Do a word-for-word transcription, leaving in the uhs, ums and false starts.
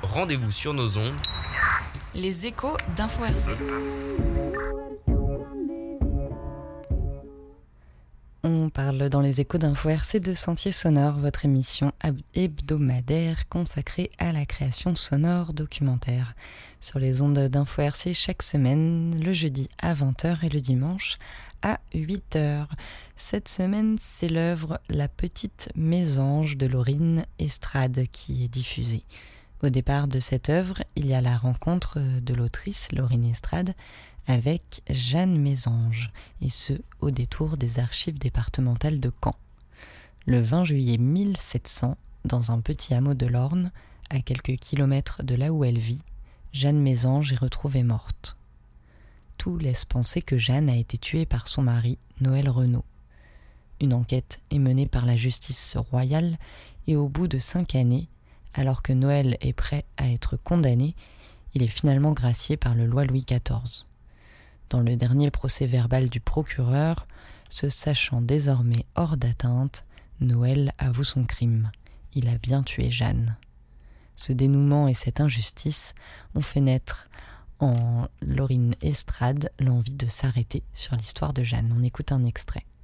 rendez-vous sur nos ondes. Les échos d'Info R C. On parle dans les échos d'Info R C de Sentiers sonores, votre émission hebdomadaire consacrée à la création sonore documentaire. Sur les ondes d'Info R C chaque semaine, le jeudi à vingt heures et le dimanche à huit heures. Cette semaine, c'est l'œuvre La Petite Mésange de Laurine Estrade qui est diffusée. Au départ de cette œuvre, il y a la rencontre de l'autrice Laurine Estrade avec Jeanne Mésange, et ce, au détour des archives départementales de Caen. Le vingt juillet mille sept cents, dans un petit hameau de l'Orne, à quelques kilomètres de là où elle vit, Jeanne Mésange est retrouvée morte. Tout laisse penser que Jeanne a été tuée par son mari, Noël Renaud. Une enquête est menée par la justice royale, et au bout de cinq années, alors que Noël est prêt à être condamné, il est finalement gracié par le loi Louis quatorze. Dans le dernier procès-verbal du procureur, se sachant désormais hors d'atteinte, Noël avoue son crime. Il a bien tué Jeanne. Ce dénouement et cette injustice ont fait naître en Laurine Estrade l'envie de s'arrêter sur l'histoire de Jeanne. On écoute un extrait.